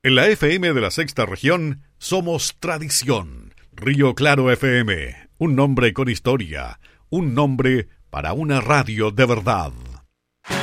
En la FM de la Sexta Región somos tradición. Río Claro FM, un nombre con historia, un nombre para una radio de verdad.